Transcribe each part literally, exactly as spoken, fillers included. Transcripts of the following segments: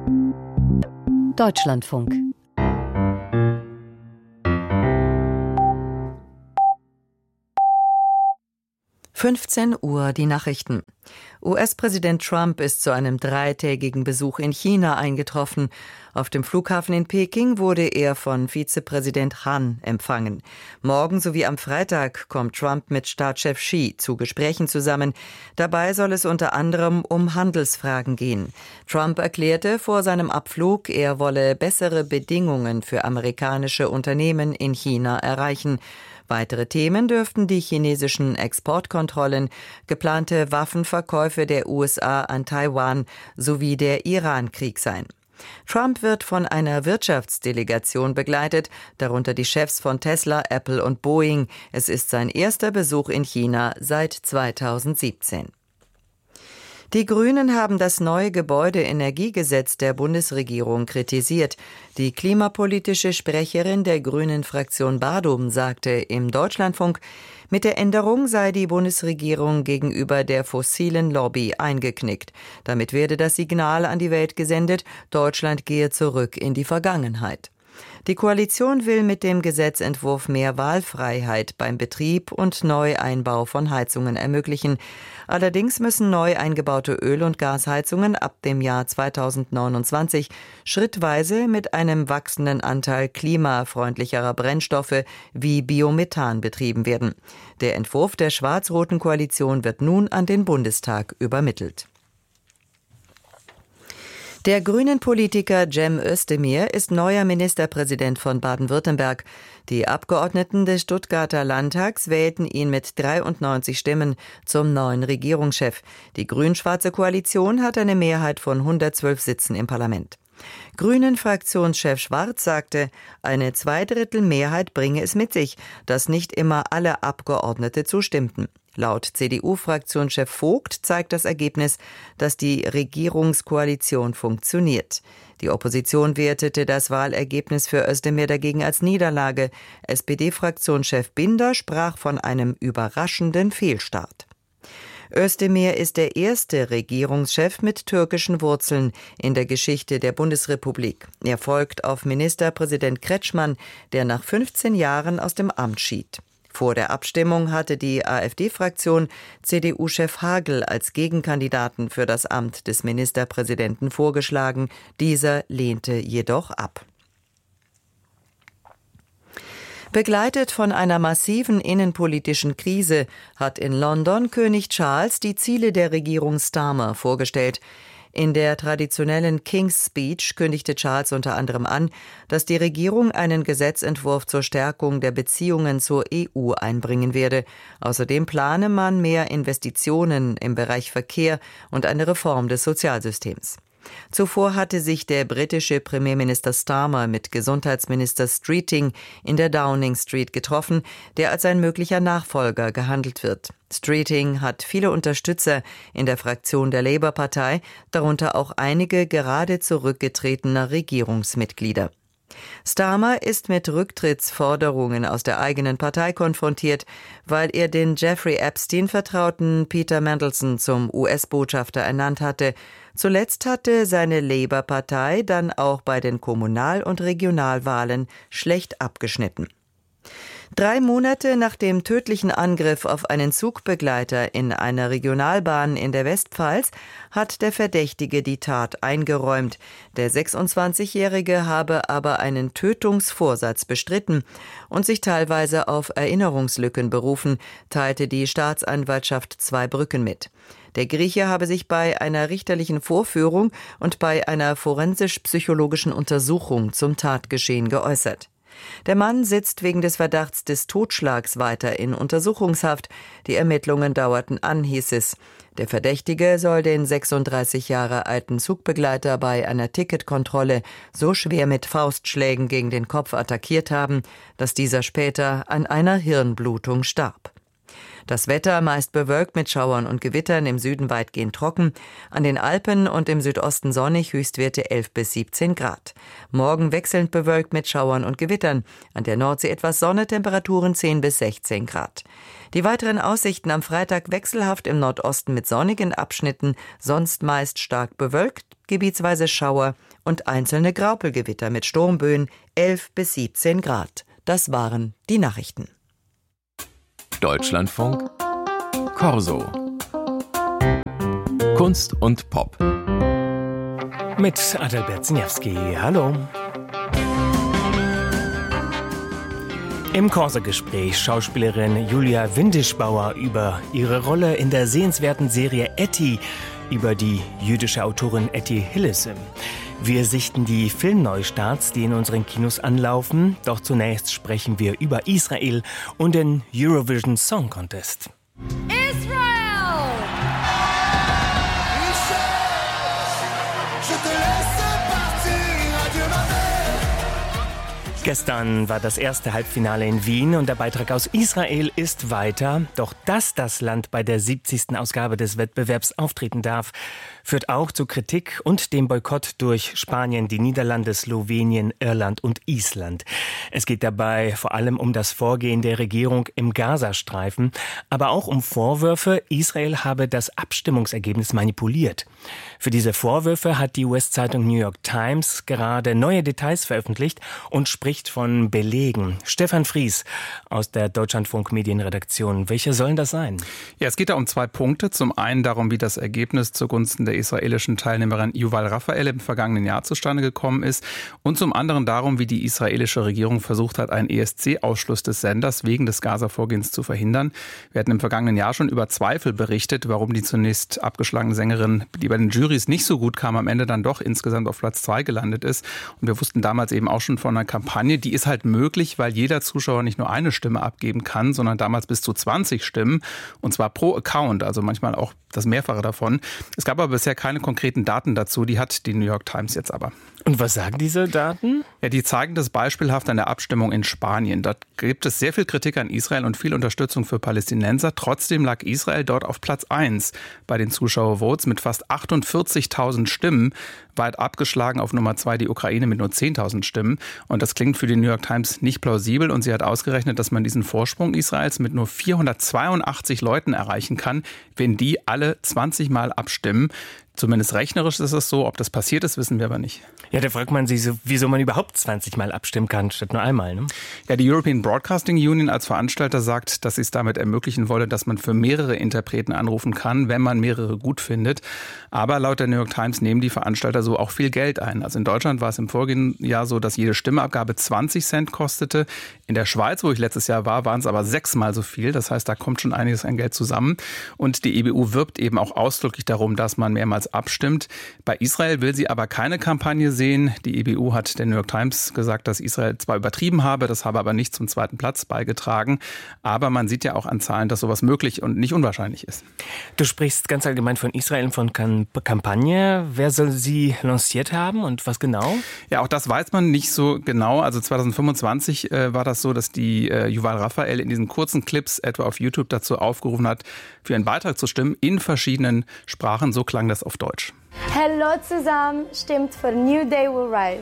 Deutschlandfunk. fünfzehn Uhr die Nachrichten. U S-Präsident Trump ist zu einem dreitägigen Besuch in China eingetroffen. Auf dem Flughafen in Peking wurde er von Vizepräsident Han empfangen. Morgen sowie am Freitag kommt Trump mit Staatschef Xi zu Gesprächen zusammen. Dabei soll es unter anderem um Handelsfragen gehen. Trump erklärte vor seinem Abflug, er wolle bessere Bedingungen für amerikanische Unternehmen in China erreichen. Weitere Themen dürften die chinesischen Exportkontrollen, geplante Waffenverkäufe der U S A an Taiwan sowie der Iran-Krieg sein. Trump wird von einer Wirtschaftsdelegation begleitet, darunter die Chefs von Tesla, Apple und Boeing. Es ist sein erster Besuch in China seit zweitausendsiebzehn. Die Grünen haben das neue Gebäudeenergiegesetz der Bundesregierung kritisiert. Die klimapolitische Sprecherin der Grünen-Fraktion Badum sagte im Deutschlandfunk, mit der Änderung sei die Bundesregierung gegenüber der fossilen Lobby eingeknickt. Damit werde das Signal an die Welt gesendet, Deutschland gehe zurück in die Vergangenheit. Die Koalition will mit dem Gesetzentwurf mehr Wahlfreiheit beim Betrieb und Neueinbau von Heizungen ermöglichen. Allerdings müssen neu eingebaute Öl- und Gasheizungen ab dem Jahr zweitausendneunundzwanzig schrittweise mit einem wachsenden Anteil klimafreundlicherer Brennstoffe wie Biomethan betrieben werden. Der Entwurf der schwarz-roten Koalition wird nun an den Bundestag übermittelt. Der Grünen-Politiker Cem Özdemir ist neuer Ministerpräsident von Baden-Württemberg. Die Abgeordneten des Stuttgarter Landtags wählten ihn mit dreiundneunzig Stimmen zum neuen Regierungschef. Die grün-schwarze Koalition hat eine Mehrheit von hundertzwölf Sitzen im Parlament. Grünen-Fraktionschef Schwarz sagte, eine Zweidrittelmehrheit bringe es mit sich, dass nicht immer alle Abgeordnete zustimmten. Laut C D U-Fraktionschef Vogt zeigt das Ergebnis, dass die Regierungskoalition funktioniert. Die Opposition wertete das Wahlergebnis für Özdemir dagegen als Niederlage. S P D-Fraktionschef Binder sprach von einem überraschenden Fehlstart. Özdemir ist der erste Regierungschef mit türkischen Wurzeln in der Geschichte der Bundesrepublik. Er folgt auf Ministerpräsident Kretschmann, der nach fünfzehn Jahren aus dem Amt schied. Vor der Abstimmung hatte die AfD-Fraktion C D U-Chef Hagel als Gegenkandidaten für das Amt des Ministerpräsidenten vorgeschlagen. Dieser lehnte jedoch ab. Begleitet von einer massiven innenpolitischen Krise hat in London König Charles die Ziele der Regierung Starmer vorgestellt. In der traditionellen King's Speech kündigte Charles unter anderem an, dass die Regierung einen Gesetzentwurf zur Stärkung der Beziehungen zur E U einbringen werde. Außerdem plane man mehr Investitionen im Bereich Verkehr und eine Reform des Sozialsystems. Zuvor hatte sich der britische Premierminister Starmer mit Gesundheitsminister Streeting in der Downing Street getroffen, der als ein möglicher Nachfolger gehandelt wird. Streeting hat viele Unterstützer in der Fraktion der Labour-Partei, darunter auch einige gerade zurückgetretener Regierungsmitglieder. Starmer ist mit Rücktrittsforderungen aus der eigenen Partei konfrontiert, weil er den Jeffrey Epstein-Vertrauten Peter Mandelson zum U S-Botschafter ernannt hatte. Zuletzt hatte seine Labour-Partei dann auch bei den Kommunal- und Regionalwahlen schlecht abgeschnitten. Drei Monate nach dem tödlichen Angriff auf einen Zugbegleiter in einer Regionalbahn in der Westpfalz hat der Verdächtige die Tat eingeräumt. Der sechsundzwanzigjährige habe aber einen Tötungsvorsatz bestritten und sich teilweise auf Erinnerungslücken berufen, teilte die Staatsanwaltschaft Zweibrücken mit. Der Grieche habe sich bei einer richterlichen Vorführung und bei einer forensisch-psychologischen Untersuchung zum Tatgeschehen geäußert. Der Mann sitzt wegen des Verdachts des Totschlags weiter in Untersuchungshaft. Die Ermittlungen dauerten an, hieß es. Der Verdächtige soll den sechsunddreißig Jahre alten Zugbegleiter bei einer Ticketkontrolle so schwer mit Faustschlägen gegen den Kopf attackiert haben, dass dieser später an einer Hirnblutung starb. Das Wetter meist bewölkt mit Schauern und Gewittern, im Süden weitgehend trocken, an den Alpen und im Südosten sonnig, Höchstwerte elf bis siebzehn Grad. Morgen wechselnd bewölkt mit Schauern und Gewittern, an der Nordsee etwas Sonne, Temperaturen zehn bis sechzehn Grad. Die weiteren Aussichten am Freitag wechselhaft im Nordosten mit sonnigen Abschnitten, sonst meist stark bewölkt, gebietsweise Schauer und einzelne Graupelgewitter mit Sturmböen elf bis siebzehn Grad. Das waren die Nachrichten. Deutschlandfunk Corso. Kunst und Pop. Mit Adalbert Zniewski. Hallo. Im Corso-Gespräch Schauspielerin Julia Windischbauer über ihre Rolle in der sehenswerten Serie Etty über die jüdische Autorin Etty Hillesum. Wir sichten die Filmneustarts, die in unseren Kinos anlaufen. Doch zunächst sprechen wir über Israel und den Eurovision Song Contest. Israel! Gestern war das erste Halbfinale in Wien und der Beitrag aus Israel ist weiter. Doch dass das Land bei der siebzigsten Ausgabe des Wettbewerbs auftreten darf, führt auch zu Kritik und dem Boykott durch Spanien, die Niederlande, Slowenien, Irland und Island. Es geht dabei vor allem um das Vorgehen der Regierung im Gazastreifen, aber auch um Vorwürfe, Israel habe das Abstimmungsergebnis manipuliert. Für diese Vorwürfe hat die U S-Zeitung New York Times gerade neue Details veröffentlicht und spricht von Belegen. Stefan Fries aus der Deutschlandfunk Medienredaktion. Welche sollen das sein? Ja, es geht da um zwei Punkte. Zum einen darum, wie das Ergebnis zugunsten der israelischen Teilnehmerin Yuval Raphael im vergangenen Jahr zustande gekommen ist. Und zum anderen darum, wie die israelische Regierung versucht hat, einen E S C-Ausschluss des Senders wegen des Gaza-Vorgehens zu verhindern. Wir hatten im vergangenen Jahr schon über Zweifel berichtet, warum die zunächst abgeschlagene Sängerin, die bei den Jurys nicht so gut kam, am Ende dann doch insgesamt auf Platz zwei gelandet ist. Und wir wussten damals eben auch schon von einer Kampagne, die ist halt möglich, weil jeder Zuschauer nicht nur eine Stimme abgeben kann, sondern damals bis zu zwanzig Stimmen, und zwar pro Account, also manchmal auch das Mehrfache davon. Es gab aber bisher keine konkreten Daten dazu, die hat die New York Times jetzt aber. Und was sagen diese Daten? Ja, die zeigen das beispielhaft an der Abstimmung in Spanien. Dort gibt es sehr viel Kritik an Israel und viel Unterstützung für Palästinenser. Trotzdem lag Israel dort auf Platz eins bei den Zuschauervotes mit fast achtundvierzigtausend Stimmen, weit abgeschlagen auf Nummer zwei die Ukraine mit nur zehntausend Stimmen. Und das klingt für die New York Times nicht plausibel. Und sie hat ausgerechnet, dass man diesen Vorsprung Israels mit nur vierhundertzweiundachtzig Leuten erreichen kann, wenn die alle zwanzig Mal abstimmen. Zumindest rechnerisch ist es so. Ob das passiert ist, wissen wir aber nicht. Ja, da fragt man sich so, wieso man überhaupt zwanzig Mal abstimmen kann, statt nur einmal, ne? Ja, die European Broadcasting Union als Veranstalter sagt, dass sie es damit ermöglichen wolle, dass man für mehrere Interpreten anrufen kann, wenn man mehrere gut findet. Aber laut der New York Times nehmen die Veranstalter so auch viel Geld ein. Also in Deutschland war es im vorigen Jahr so, dass jede Stimmeabgabe zwanzig Cent kostete. In der Schweiz, wo ich letztes Jahr war, waren es aber sechsmal so viel. Das heißt, da kommt schon einiges an Geld zusammen. Und die E B U wirbt eben auch ausdrücklich darum, dass man mehrmals abstimmt. Bei Israel will sie aber keine Kampagne sehen. Die E B U hat der New York Times gesagt, dass Israel zwar übertrieben habe, das habe aber nicht zum zweiten Platz beigetragen. Aber man sieht ja auch an Zahlen, dass sowas möglich und nicht unwahrscheinlich ist. Du sprichst ganz allgemein von Israel und von Kan- Kampagne. Wer soll sie lanciert haben und was genau? Ja, auch das weiß man nicht so genau. Also zweitausendfünfundzwanzig äh, war das so, dass die äh, Yuval Raphael in diesen kurzen Clips etwa auf YouTube dazu aufgerufen hat, für einen Beitrag zu stimmen in verschiedenen Sprachen. So klang das auf Deutsch. Hallo zusammen, stimmt für New Day Will Rise.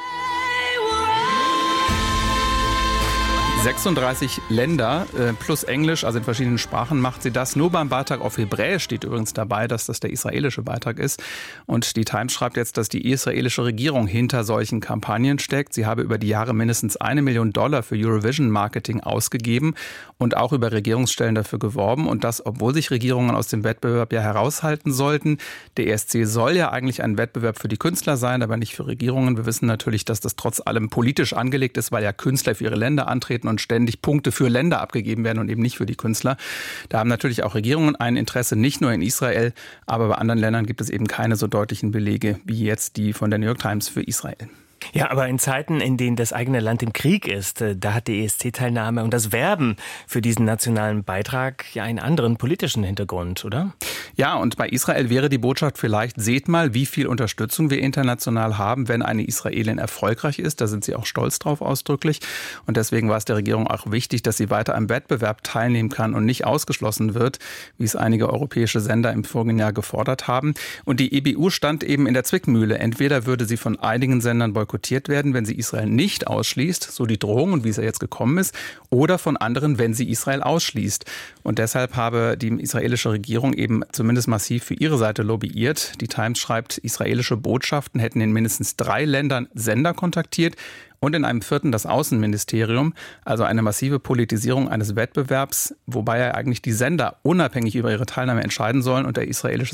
sechsunddreißig Länder äh, plus Englisch, also in verschiedenen Sprachen, macht sie das. Nur beim Beitrag auf Hebräisch steht übrigens dabei, dass das der israelische Beitrag ist. Und die Times schreibt jetzt, dass die israelische Regierung hinter solchen Kampagnen steckt. Sie habe über die Jahre mindestens eine Million Dollar für Eurovision-Marketing ausgegeben und auch über Regierungsstellen dafür geworben. Und das, obwohl sich Regierungen aus dem Wettbewerb ja heraushalten sollten. Der E S C soll ja eigentlich ein Wettbewerb für die Künstler sein, aber nicht für Regierungen. Wir wissen natürlich, dass das trotz allem politisch angelegt ist, weil ja Künstler für ihre Länder antreten und ständig Punkte für Länder abgegeben werden und eben nicht für die Künstler. Da haben natürlich auch Regierungen ein Interesse, nicht nur in Israel, aber bei anderen Ländern gibt es eben keine so deutlichen Belege wie jetzt die von der New York Times für Israel. Ja, aber in Zeiten, in denen das eigene Land im Krieg ist, da hat die E S C-Teilnahme und das Werben für diesen nationalen Beitrag ja einen anderen politischen Hintergrund, oder? Ja, und bei Israel wäre die Botschaft vielleicht, seht mal, wie viel Unterstützung wir international haben, wenn eine Israelin erfolgreich ist. Da sind sie auch stolz drauf ausdrücklich. Und deswegen war es der Regierung auch wichtig, dass sie weiter am Wettbewerb teilnehmen kann und nicht ausgeschlossen wird, wie es einige europäische Sender im vorigen Jahr gefordert haben. Und die E B U stand eben in der Zwickmühle. Entweder würde sie von einigen Sendern boykottiert werden, wenn sie Israel nicht ausschließt, so die Drohung und wie es ja jetzt gekommen ist, oder von anderen, wenn sie Israel ausschließt. Und deshalb habe die israelische Regierung eben zumindest massiv für ihre Seite lobbyiert. Die Times schreibt, israelische Botschaften hätten in mindestens drei Ländern Sender kontaktiert und in einem vierten das Außenministerium, also eine massive Politisierung eines Wettbewerbs, wobei ja eigentlich die Sender unabhängig über ihre Teilnahme entscheiden sollen und der israelische